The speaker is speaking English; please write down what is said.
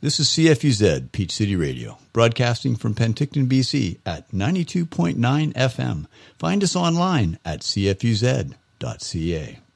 This is CFUZ, Peach City Radio, broadcasting from Penticton, BC at 92.9 FM. Find us online at cfuz.ca.